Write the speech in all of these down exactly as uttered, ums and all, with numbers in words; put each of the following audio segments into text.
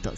minutos.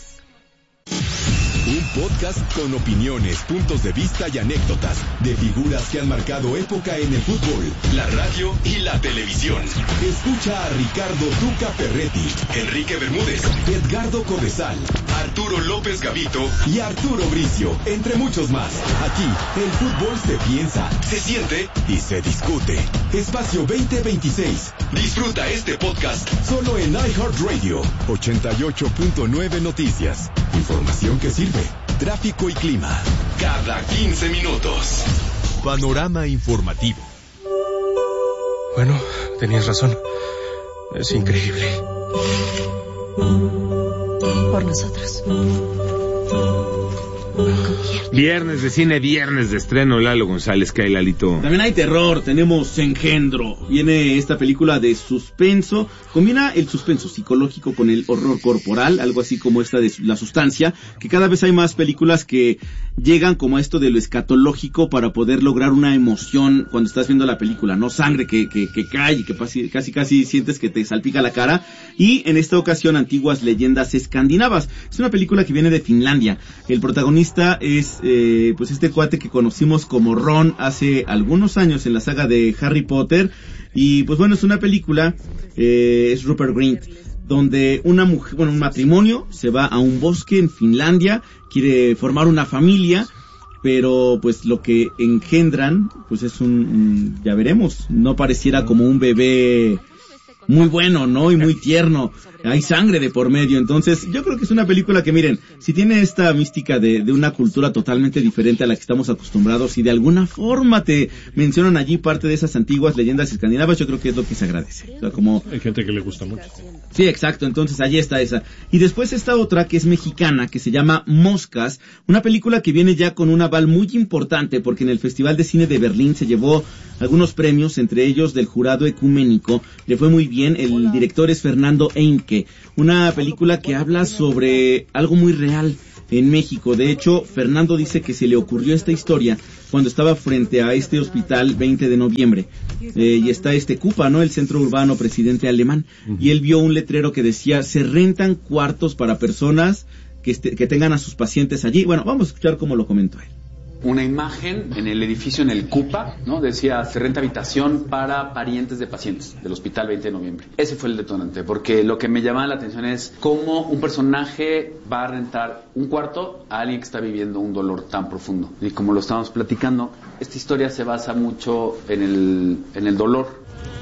Un podcast con opiniones, puntos de vista y anécdotas de figuras que han marcado época en el fútbol, la radio y la televisión. Escucha a Ricardo Tuca Ferretti, Enrique Bermúdez, Edgardo Codesal, Arturo López Gavito y Arturo Bricio, entre muchos más. Aquí, el fútbol se piensa, se siente y se discute. Espacio veinte veintiséis. Disfruta este podcast solo en iHeartRadio. ochenta y ocho punto nueve Noticias. Información que sirve. Tráfico y clima. Cada quince minutos. Panorama informativo. Bueno, tenías razón. Es increíble. Por nosotros. Viernes de cine, viernes de estreno, Lalo González, ¿qué hay, Lalito? También hay terror, tenemos Engendro. Viene esta película de suspenso, combina el suspenso psicológico con el horror corporal, algo así como esta de La Sustancia, que cada vez hay más películas que llegan como a esto de lo escatológico para poder lograr una emoción cuando estás viendo la película, ¿no? Sangre que, que, que cae y que casi, casi casi sientes que te salpica la cara. Y en esta ocasión, Antiguas Leyendas Escandinavas. Es una película que viene de Finlandia. El protagonista es eh, pues este cuate que conocimos como Ron hace algunos años en la saga de Harry Potter. Y pues bueno, es una película, eh, es Rupert Grint, donde una mujer, bueno, un matrimonio se va a un bosque en Finlandia, quiere formar una familia, pero pues lo que engendran pues es un, un ya veremos, no pareciera como un bebé muy bueno, ¿no? Y muy tierno. Hay sangre de por medio. Entonces, yo creo que es una película que, miren, si tiene esta mística de, de una cultura totalmente diferente a la que estamos acostumbrados y de alguna forma te mencionan allí parte de esas antiguas leyendas escandinavas, yo creo que es lo que se agradece. O sea, como... Hay gente que le gusta mucho. Sí, exacto. Entonces, allí está esa. Y después esta otra que es mexicana, que se llama Moscas, una película que viene ya con un aval muy importante, porque en el Festival de Cine de Berlín se llevó algunos premios, entre ellos del jurado ecuménico. Le fue muy bien. El director es Fernando Einke. Una película que habla sobre algo muy real en México. De hecho, Fernando dice que se le ocurrió esta historia cuando estaba frente a este hospital veinte de noviembre. Eh, y está este CUPA, ¿no? El Centro Urbano Presidente Alemán. Uh-huh. Y él vio un letrero que decía, se rentan cuartos para personas que, este, que tengan a sus pacientes allí. Bueno, vamos a escuchar cómo lo comentó él. Una imagen en el edificio, en el CUPA, ¿no? Decía, se renta habitación para parientes de pacientes del Hospital veinte de noviembre. Ese fue el detonante, porque lo que me llamaba la atención es cómo un personaje va a rentar un cuarto a alguien que está viviendo un dolor tan profundo. Y como lo estábamos platicando, esta historia se basa mucho en el, en el dolor.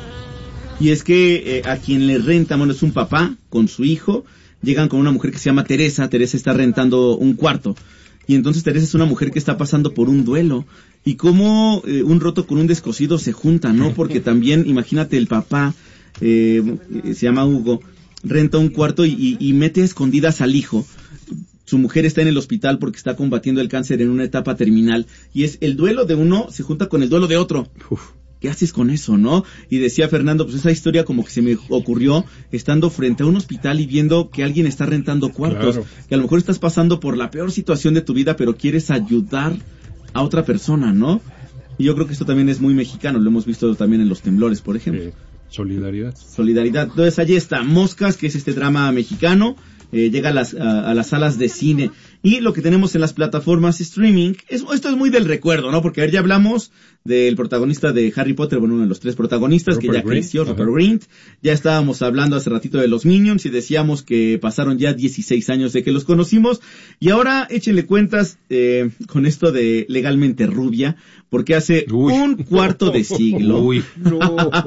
Y es que eh, a quien le renta, bueno, es un papá con su hijo, llegan con una mujer que se llama Teresa. Teresa está rentando un cuarto. Y entonces Teresa es una mujer que está pasando por un duelo. Y cómo eh, un roto con un descosido se juntan, ¿no? Porque también, imagínate, el papá, eh, se llama Hugo, renta un cuarto y, y, y mete a escondidas al hijo. Su mujer está en el hospital porque está combatiendo el cáncer en una etapa terminal. Y es el duelo de uno se junta con el duelo de otro. Uf. ¿Qué haces con eso, no? Y decía Fernando, pues esa historia como que se me ocurrió estando frente a un hospital y viendo que alguien está rentando cuartos. Claro. Que a lo mejor estás pasando por la peor situación de tu vida, pero quieres ayudar a otra persona, ¿no? Y yo creo que esto también es muy mexicano, lo hemos visto también en los temblores, por ejemplo. Eh, solidaridad. Solidaridad. Entonces allí está Moscas, que es este drama mexicano. Eh, llega a las, a, a las salas de cine. Y lo que tenemos en las plataformas streaming, es, esto es muy del recuerdo, ¿no? Porque ayer ya hablamos del protagonista de Harry Potter, bueno, uno de los tres protagonistas, Rupert que ya creció, Rupert Grint. Ya estábamos hablando hace ratito de los Minions y decíamos que pasaron ya dieciséis años de que los conocimos. Y ahora échenle cuentas eh, con esto de Legalmente Rubia, porque hace Uy. un cuarto de siglo, Uy. No.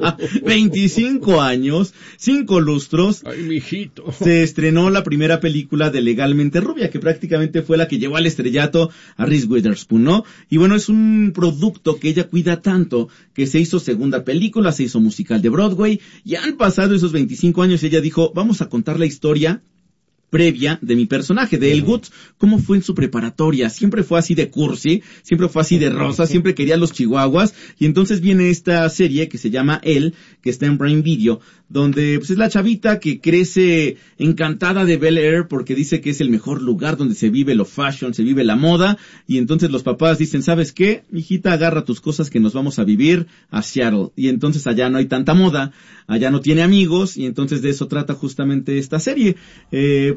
veinticinco años, cinco lustros, Ay, mijito. se estrenó la primera película de Legalmente Rubia, que prácticamente fue la que llevó al estrellato a Reese Witherspoon, ¿no? Y bueno, es un producto que ella cuida tanto, que se hizo segunda película, se hizo musical de Broadway, y han pasado esos veinticinco años y ella dijo, vamos a contar la historia previa de mi personaje, de El Woods, cómo fue en su preparatoria. Siempre fue así de cursi, siempre fue así de rosa, siempre quería los chihuahuas, y entonces viene esta serie que se llama Elle, que está en Prime Video, donde pues es la chavita que crece encantada de Bel Air porque dice que es el mejor lugar donde se vive lo fashion, se vive la moda, y entonces los papás dicen, ¿sabes qué? Mijita, agarra tus cosas que nos vamos a vivir a Seattle, y entonces allá no hay tanta moda, allá no tiene amigos, y entonces de eso trata justamente esta serie. Eh,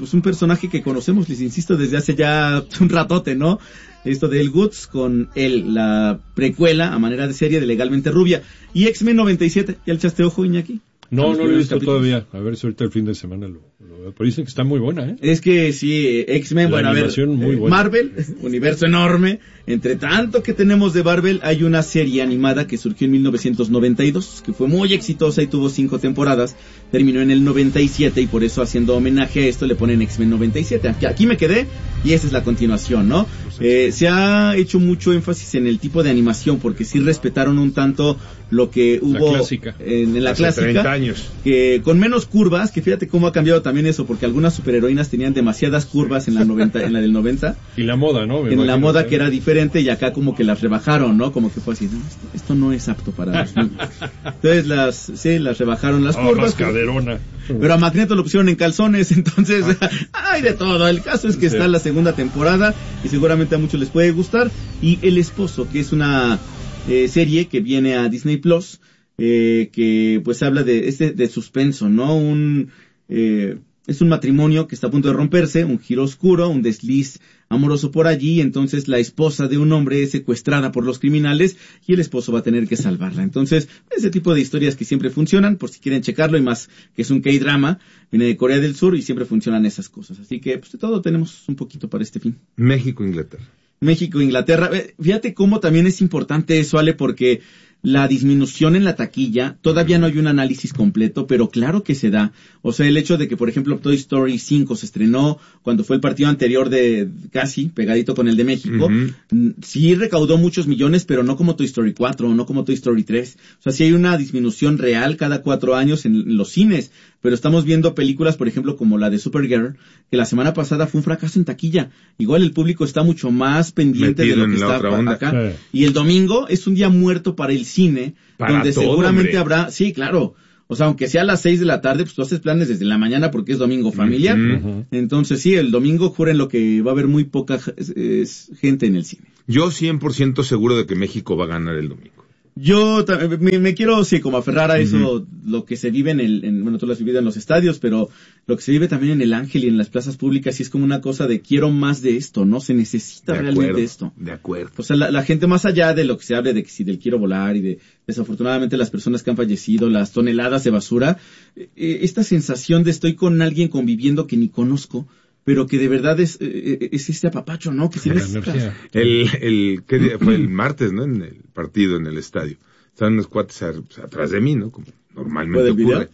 pues un personaje que conocemos, les insisto, desde hace ya un ratote, ¿no? Esto de El Goods con él, la precuela a manera de serie de Legalmente Rubia. Y X-Men noventa y siete, ¿ya le echaste ojo, Iñaki? No, no lo he visto todavía. A ver si ahorita el fin de semana lo, lo veo. Pero dicen que está muy buena, ¿eh? Es que sí, X-Men, La bueno, a ver, animación muy eh, buena. Marvel, universo enorme. Entre tanto que tenemos de Marvel, hay una serie animada que surgió en mil novecientos noventa y dos, que fue muy exitosa y tuvo cinco temporadas. Terminó en el noventa y siete y por eso, haciendo homenaje a esto, le ponen X-Men noventa y siete. Aquí, aquí me quedé y esa es la continuación, ¿no? Eh, se ha hecho mucho énfasis en el tipo de animación porque sí respetaron un tanto lo que hubo La clásica. en, en la Hace clásica. treinta años. Que con menos curvas, que fíjate cómo ha cambiado también eso, porque algunas superheroínas tenían demasiadas curvas en la noventa, en la del noventa, Y la moda, ¿no? Me en la imagino, moda ¿eh? que era diferente y acá como que las rebajaron, ¿no? Como que fue así, no, esto, esto no es apto para los niños. Entonces las, sí, las rebajaron las Ah, curvas. más caderona. Pero a Magneto lo pusieron en calzones, entonces hay de todo. El caso es que Sí. está la segunda temporada y seguramente a muchos les puede gustar. Y El Esposo, que es una eh, serie que viene a Disney Plus, eh, que pues habla de este de suspenso, ¿no? Un eh, es un matrimonio que está a punto de romperse, un giro oscuro, un desliz amoroso por allí, entonces la esposa de un hombre es secuestrada por los criminales y el esposo va a tener que salvarla. Entonces, ese tipo de historias que siempre funcionan, por si quieren checarlo, y más que es un K-drama, viene de Corea del Sur y siempre funcionan esas cosas. Así que, pues de todo tenemos un poquito para este fin. México, Inglaterra. México, Inglaterra. Eh, Fíjate cómo también es importante eso, Ale, porque la disminución en la taquilla, todavía no hay un análisis completo, pero claro que se da. O sea, el hecho de que, por ejemplo, Toy Story cinco se estrenó cuando fue el partido anterior de casi pegadito con el de México, Uh-huh. sí recaudó muchos millones, pero no como Toy Story cuatro o no como Toy Story tres. O sea, sí hay una disminución real cada cuatro años en, en los cines, pero estamos viendo películas, por ejemplo, como la de Supergirl, que la semana pasada fue un fracaso en taquilla. Igual el público está mucho más pendiente Metido de lo que en la está otra pa- onda. acá. Sí. Y el domingo es un día muerto para el cine, Para donde todo, seguramente hombre. habrá, sí, claro. O sea, aunque sea a las seis de la tarde, pues tú haces planes desde la mañana porque es domingo familiar. Ujú. Entonces sí, el domingo juren lo que va a haber muy poca es- es gente en el cine. Yo cien por ciento seguro de que México va a ganar el domingo. Yo ta- me, me quiero, sí, como aferrar a eso, lo que se vive en el, en, bueno, tú lo has vivido en los estadios, pero lo que se vive también en el Ángel y en las plazas públicas, sí es como una cosa de quiero más de esto, ¿no? Se necesita De realmente acuerdo, esto. de acuerdo. O sea, la, la gente más allá de lo que se hable de que si del quiero volar y de desafortunadamente las personas que han fallecido, las toneladas de basura, eh, eh, esta sensación de estoy con alguien conviviendo que ni conozco, pero que de verdad es, eh, es este apapacho, ¿no? Que sí La necesitas. energía. El, el, ¿qué día? Fue el martes, ¿no? En el partido, en el estadio. Estaban unos cuates a- pues, atrás de mí, ¿no? Como normalmente ¿Fue del ocurre.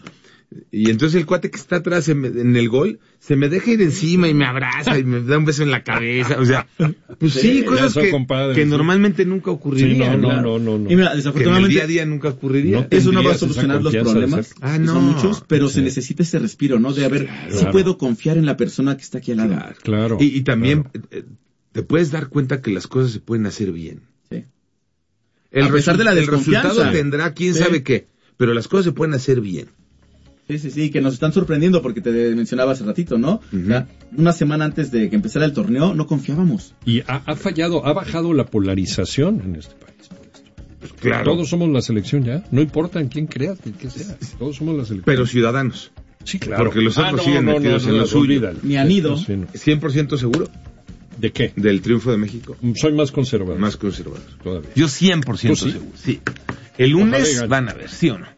Y entonces el cuate que está atrás en, en el gol, se me deja ir encima y me abraza y me da un beso en la cabeza. O sea, pues sí, Sí, cosas ya son que, compadres, que sí. normalmente nunca Sí, ocurrirían. no, no, claro. no, no, no. Y mira, Que en el desafortunadamente día a día nunca ocurriría. No eso no va a tendrías esa solucionar los confianza de problemas. ser- Ah, que no. Son muchos, pero Sí. se necesita ese respiro, ¿no? De a ver, si Claro. puedo confiar en la persona que está aquí al lado. Claro. Claro. Y, y también claro. eh, te puedes dar cuenta que las cosas se pueden hacer bien. Sí. El A pesar de la resu- el desconfianza. resultado tendrá quién Sí. sabe qué, pero las cosas se pueden hacer bien. Sí, sí, sí, que nos están sorprendiendo porque te mencionaba hace ratito, ¿no? Ujú. O sea, una semana antes de que empezara el torneo no confiábamos. Y ha, ha fallado, ha bajado la polarización en este país. por esto. Claro. Todos somos la selección ya. No importa en quién creas, en qué sea. Todos somos la selección. Pero ciudadanos. sí, claro. porque los otros siguen metidos en lo suyo. olvídalo. Ni han ido. Sí, no. cien por ciento seguro ¿De qué? del triunfo de México. Soy más conservador. Más conservador. Todavía. Yo cien por ciento ¿Tú sí? seguro. Sí. El lunes Ojalá y van a ver, ¿sí o no?